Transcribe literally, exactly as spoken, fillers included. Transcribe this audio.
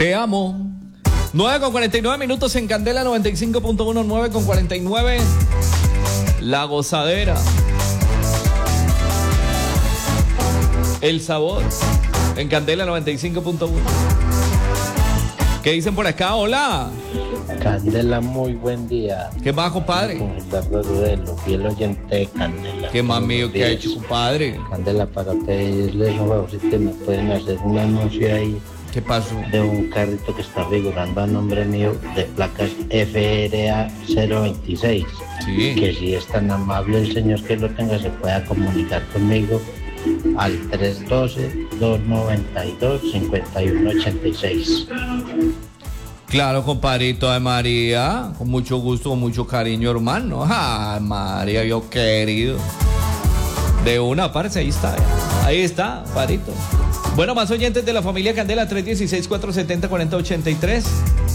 Te amo. nueve con cuarenta y nueve minutos en Candela noventa y cinco punto uno, nueve con cuarenta y nueve. La gozadera. El sabor en Candela noventa y cinco punto uno. ¿Qué dicen por acá? Hola. Candela, muy buen día. ¿Qué más, compadre? Con Gilberto Rudelo, fiel oyente de Candela. ¿Qué más mío que ha hecho, compadre? Candela, para pedirles un favor, si te me pueden hacer un anuncio ahí. ¿Qué pasó? De un carrito que está figurando a nombre mío de placas F R A cero veintiséis. Sí. Que si es tan amable el señor que lo tenga, se pueda comunicar conmigo al tres uno dos, dos nueve dos, cinco uno ocho seis. Claro, compadrito de María, con mucho gusto, con mucho cariño, hermano. Ay, María, yo querido. De una parte, ahí está, ahí está, parito. Bueno, más oyentes de la familia Candela, tres uno seis, cuatro siete cero, cuatro cero ocho tres.